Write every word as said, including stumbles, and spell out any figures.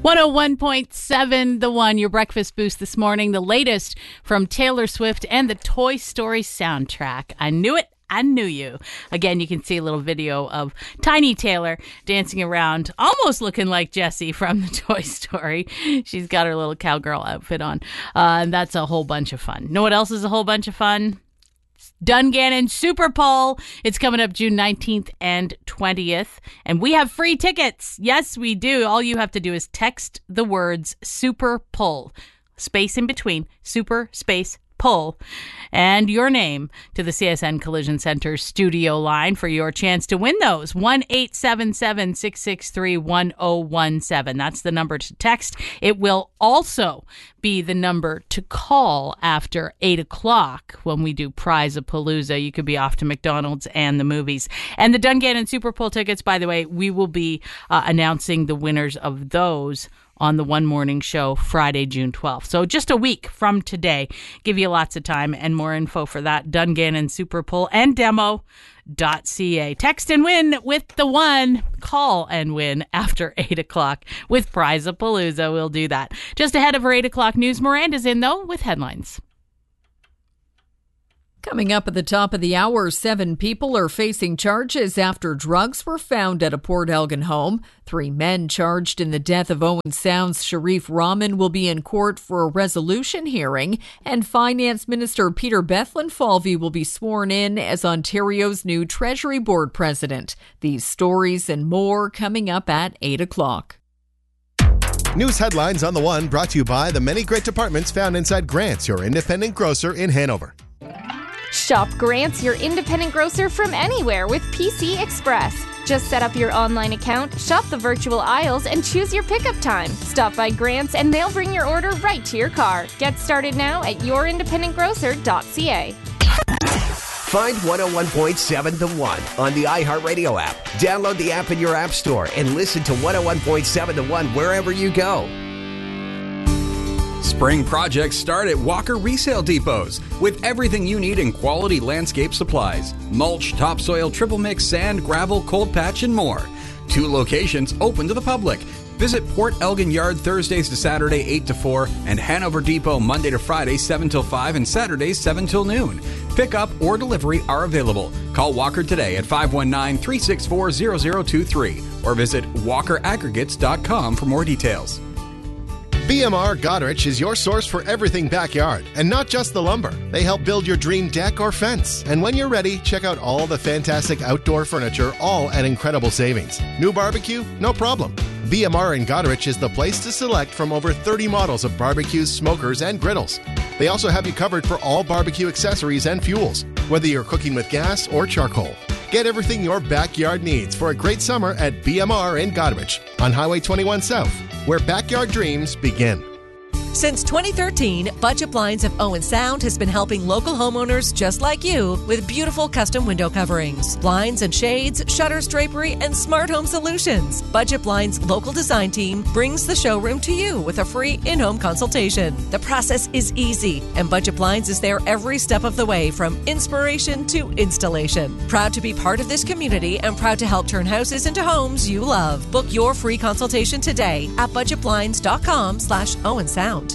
one oh one point seven The One, your breakfast boost this morning. The latest from Taylor Swift and the Toy Story soundtrack. I knew it. I knew you. Again, you can see a little video of Tiny Taylor dancing around, almost looking like Jessie from the Toy Story. She's got her little cowgirl outfit on. Uh, and that's a whole bunch of fun. Know what else is a whole bunch of fun? Dungannon Super Pull. It's coming up June nineteenth and twentieth. And we have free tickets. Yes, we do. All you have to do is text the words Super Pull. Space in between. Super space pull. And your name to the C S N Collision Center studio line for your chance to win those. one eight seven seven, six six three, one oh one seven. That's the number to text. It will also be the number to call after eight o'clock when we do Prize-a-Palooza. You could be off to McDonald's and the movies. And the Dungannon Super Pull tickets, by the way, we will be uh, announcing the winners of those on the One Morning Show Friday, June twelfth. So just a week from today. Give you lots of time and more info for that. Dungannon Super Pull and demo dot c a. Text and win with the one. Call and win after eight o'clock with Prize-a-Palooza. We'll do that. Just ahead of our eight o'clock news, Miranda's in, though, with headlines. Coming up at the top of the hour, seven people are facing charges after drugs were found at a Port Elgin home. Three men charged in the death of Owen Sound's Sharif Rahman will be in court for a resolution hearing. And Finance Minister Peter Bethlenfalvy will be sworn in as Ontario's new Treasury Board president. These stories and more coming up at eight o'clock. News headlines on The One brought to you by the many great departments found inside Grant's, your independent grocer in Hanover. Shop Grant's, your independent grocer from anywhere with P C Express. Just set up your online account, shop the virtual aisles, and choose your pickup time. Stop by Grant's and they'll bring your order right to your car. Get started now at your independent grocer dot c a. Find one oh one point seven The One on the iHeartRadio app. Download the app in your app store and listen to one oh one point seven The One wherever you go. Spring projects start at Walker Resale Depots with everything you need in quality landscape supplies. Mulch, topsoil, triple mix, sand, gravel, cold patch, and more. Two locations open to the public. Visit Port Elgin Yard Thursdays to Saturday eight to four and Hanover Depot Monday to Friday seven till five and Saturdays seven till noon. Pickup or delivery are available. Call Walker today at five one nine, three six four, zero zero two three or visit walker aggregates dot com for more details. B M R Goderich is your source for everything backyard, and not just the lumber. They help build your dream deck or fence. And when you're ready, check out all the fantastic outdoor furniture, all at incredible savings. New barbecue? No problem. B M R and Goderich is the place to select from over thirty models of barbecues, smokers, and griddles. They also have you covered for all barbecue accessories and fuels, whether you're cooking with gas or charcoal. Get everything your backyard needs for a great summer at B M R in Goderich on Highway twenty-one South, where backyard dreams begin. Since twenty thirteen, Budget Blinds of Owen Sound has been helping local homeowners just like you with beautiful custom window coverings, blinds and shades, shutters, drapery, and smart home solutions. Budget Blinds' local design team brings the showroom to you with a free in-home consultation. The process is easy, and Budget Blinds is there every step of the way from inspiration to installation. Proud to be part of this community and proud to help turn houses into homes you love. Book your free consultation today at budget blinds dot com slash Owen Sound.